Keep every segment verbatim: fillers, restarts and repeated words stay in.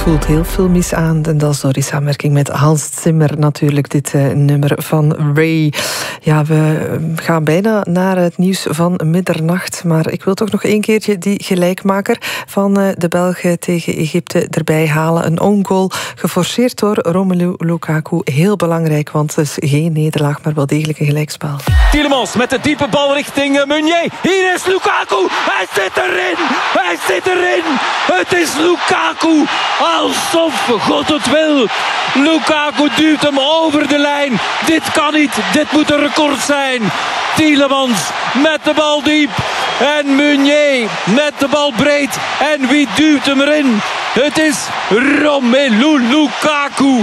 voelt heel filmisch aan. En dat is door die samenwerking met Hans Zimmer natuurlijk, dit uh, nummer van Ray. Ja, we gaan bijna naar het nieuws van middernacht. Maar ik wil toch nog een keertje die gelijkmaker van uh, de Belgen tegen Egypte erbij halen. Een own goal, geforceerd door Romelu Lukaku. Heel belangrijk, want het is geen nederlaag, maar wel degelijk een gelijkspel. Tielemans met de diepe bal richting Meunier. Hier is Lukaku. Hij zit erin. Hij zit erin. Het is Lukaku. Alsof God het wil. Lukaku duwt hem over de lijn. Dit kan niet. Dit moet een record zijn. Tielemans met de bal diep. En Meunier met de bal breed. En wie duwt hem erin? Het is Romelu Lukaku.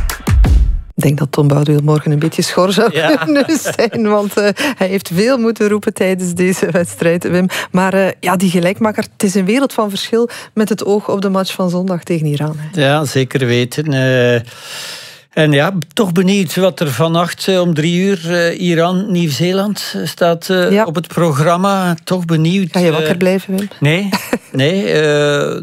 Ik denk dat Tom Boudewil morgen een beetje schor zou ja. kunnen zijn. Want uh, hij heeft veel moeten roepen tijdens deze wedstrijd, Wim. Maar uh, ja, die gelijkmaker, het is een wereld van verschil met het oog op de match van zondag tegen Iran. Hè. Ja, zeker weten. Uh, en ja, toch benieuwd wat er vannacht uh, om drie uur uh, Iran, Nieuw-Zeeland staat uh, ja. op het programma. Toch benieuwd. Ga je wakker blijven, Wim? Uh, nee, nee. Uh,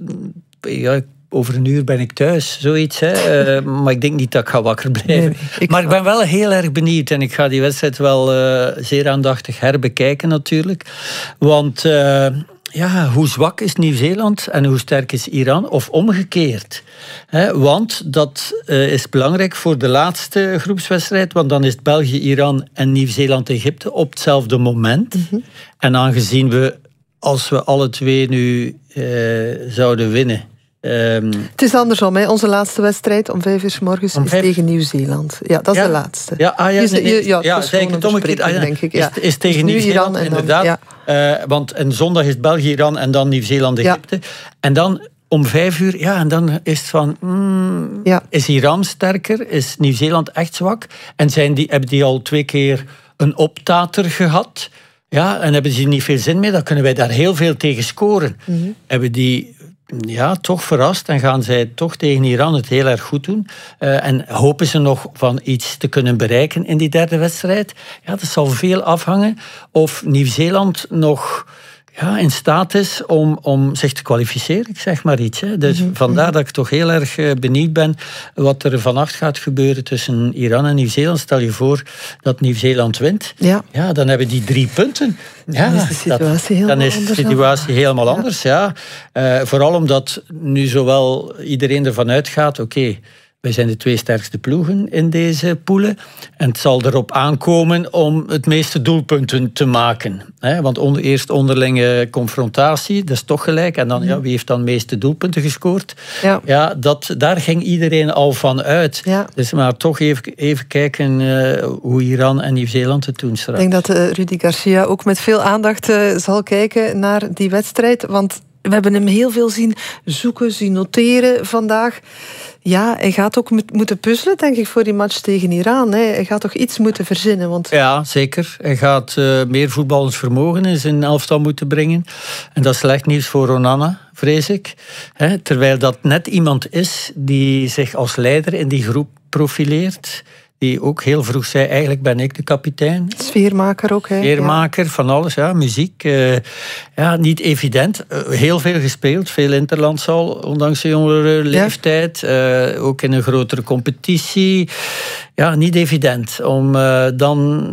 ja, over een uur ben ik thuis, zoiets. Hè. Uh, maar ik denk niet dat ik ga wakker blijven. Nee, nee, ik maar ik ben wel heel erg benieuwd. En ik ga die wedstrijd wel uh, zeer aandachtig herbekijken natuurlijk. Want uh, ja, hoe zwak is Nieuw-Zeeland en hoe sterk is Iran? Of omgekeerd. Hè, want dat uh, is belangrijk voor de laatste groepswedstrijd. Want dan is het België, Iran en Nieuw-Zeeland-Egypte op hetzelfde moment. Mm-hmm. En aangezien we, als we alle twee nu uh, zouden winnen... Um, het is andersom, hè. Onze laatste wedstrijd om vijf uur 's morgens is vijf... tegen Nieuw-Zeeland. Ja, dat is ja. de laatste. Ja, ah, ja, nee, nee. ja, ja, ja zei ik het om een keer, ah, ja. denk ik. Ja. Is, is tegen is Nieuw-Zeeland, Iran inderdaad. Dan, ja. uh, want en zondag is België, Iran en dan Nieuw-Zeeland, Egypte. Ja. En dan om vijf uur, ja, en dan is het van... Mm, ja. Is Iran sterker? Is Nieuw-Zeeland echt zwak? En zijn die, hebben die al twee keer een optater gehad? Ja, en hebben ze niet veel zin meer? Dan kunnen wij daar heel veel tegen scoren. Mm-hmm. Hebben die... Ja, toch verrast en gaan zij toch tegen Iran het heel erg goed doen. Uh, en hopen ze nog van iets te kunnen bereiken in die derde wedstrijd. Ja, dat zal veel afhangen of Nieuw-Zeeland nog ja, in staat is om, om zich te kwalificeren. Ik zeg maar iets. Hè. Dus mm-hmm. vandaar dat ik toch heel erg uh, benieuwd ben wat er vannacht gaat gebeuren tussen Iran en Nieuw-Zeeland. Stel je voor dat Nieuw-Zeeland wint. Ja. Ja, dan hebben die drie punten. Ja, dan is de situatie helemaal dan is de situatie anders. helemaal ja. anders, ja. Uh, vooral omdat nu zowel iedereen ervan uitgaat, oké, okay, wij zijn de twee sterkste ploegen in deze poelen. En het zal erop aankomen om het meeste doelpunten te maken. Hè? Want onder, eerst onderlinge confrontatie, dat is toch gelijk. En dan, ja, wie heeft dan de meeste doelpunten gescoord? Ja. Ja, dat, daar ging iedereen al van uit. Ja. Dus maar toch even, even kijken uh, hoe Iran en Nieuw-Zeeland het doen straks. Ik denk dat uh, Rudy Garcia ook met veel aandacht uh, zal kijken naar die wedstrijd. Want we hebben hem heel veel zien zoeken, zien noteren vandaag. Ja, hij gaat ook moeten puzzelen, denk ik, voor die match tegen Iran. Hij gaat toch iets moeten verzinnen? Want... Ja, zeker. Hij gaat uh, meer voetballend vermogen in zijn elftal moeten brengen. En dat is slecht nieuws voor Onana, vrees ik. He, terwijl dat net iemand is die zich als leider in die groep profileert. Die ook heel vroeg zei, eigenlijk ben ik de kapitein. Sfeermaker ook, hè? Sfeermaker, ja. Van alles, ja, muziek. Uh, ja, niet evident. Uh, heel veel gespeeld, veel interlands al, ondanks zijn jongere leeftijd. Ja. Uh, ook in een grotere competitie. Ja, niet evident om uh, dan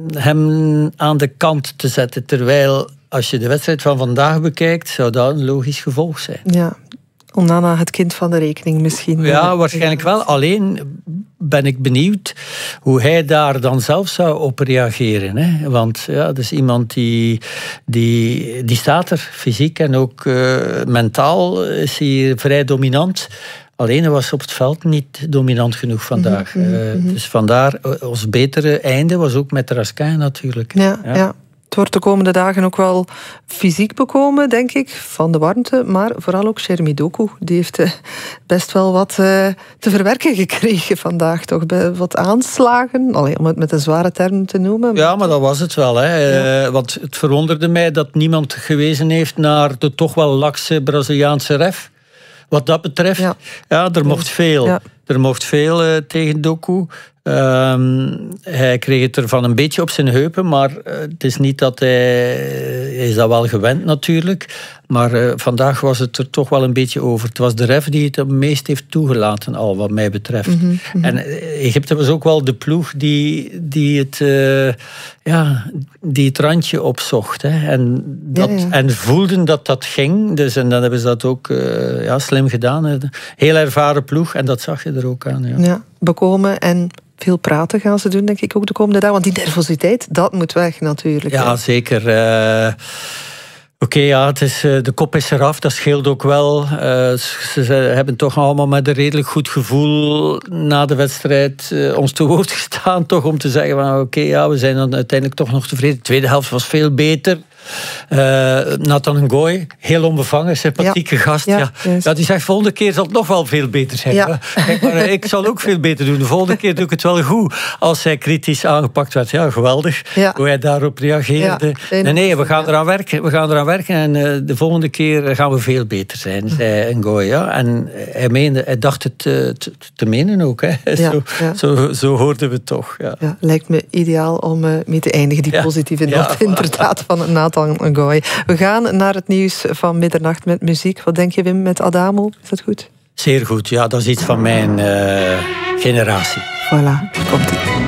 hem aan de kant te zetten. Terwijl, als je de wedstrijd van vandaag bekijkt, zou dat een logisch gevolg zijn. Ja. Onana het kind van de rekening misschien. Ja, waarschijnlijk wel. Alleen ben ik benieuwd hoe hij daar dan zelf zou op reageren. Hè? Want ja, dat is iemand die, die, die staat er, fysiek en ook uh, mentaal is hij vrij dominant. Alleen hij was op het veld niet dominant genoeg vandaag. Mm-hmm, mm-hmm. Uh, dus vandaar, ons betere einde was ook met Raskin natuurlijk. Ja, ja. ja. Het wordt de komende dagen ook wel fysiek bekomen, denk ik, van de warmte. Maar vooral ook Jeremy Doku. Die heeft uh, best wel wat uh, te verwerken gekregen vandaag. Toch wat aanslagen, allee, om het met een zware term te noemen. Ja, maar dat was het wel. Hè. Ja. Uh, want het verwonderde mij dat niemand gewezen heeft naar de toch wel lakse Braziliaanse ref. Wat dat betreft, ja, ja er mocht veel. Ja. Er mocht veel uh, tegen Doku. Um, hij kreeg het ervan een beetje op zijn heupen, maar uh, het is niet dat hij... Hij is dat wel gewend natuurlijk. Maar uh, vandaag was het er toch wel een beetje over. Het was de ref die het het meest heeft toegelaten, al wat mij betreft. Mm-hmm, mm-hmm. En uh, Egypte was ook wel de ploeg die, die, het, uh, ja, die het randje opzocht. Hè. En, dat, ja, ja. en voelden dat dat ging. Dus, en dan hebben ze dat ook uh, ja, slim gedaan. Hè. Heel ervaren ploeg en dat zag je er ook aan. Ja, ja bekomen en... Veel praten gaan ze doen, denk ik, ook de komende dagen. Want die nervositeit, dat moet weg natuurlijk. Ja, hè. zeker. Uh, Oké, okay, ja, het is, uh, de kop is eraf, dat scheelt ook wel. Uh, ze, ze hebben toch allemaal met een redelijk goed gevoel na de wedstrijd uh, ons te woord gestaan. Toch om te zeggen, oké, okay, ja, we zijn dan uiteindelijk toch nog tevreden. De tweede helft was veel beter. Uh, Nathan Ngoy, heel onbevangen, sympathieke ja. gast. Ja, ja. Ja, die zegt, volgende keer zal het nog wel veel beter zijn. Ja. Kijk, maar ik zal ook veel beter doen. De volgende keer doe ik het wel goed. Als hij kritisch aangepakt werd, ja, geweldig. Ja. Hoe hij daarop reageerde. Ja. Nee, nee, we gaan eraan werken. We gaan eraan werken en uh, de volgende keer gaan we veel beter zijn, zei Ngoy. Ja. En hij, meende, hij dacht het uh, te, te menen ook. Hè. Ja. Zo, ja. Zo, zo hoorden we het toch. Ja. Ja, lijkt me ideaal om uh, mee te eindigen, die ja. positieve noot ja. inderdaad van Nathan Ngoy. We gaan naar het nieuws van middernacht met muziek. Wat denk je, Wim, met Adamo? Is dat goed? Zeer goed, ja, dat is iets van mijn uh, generatie. Voilà, komt-ie.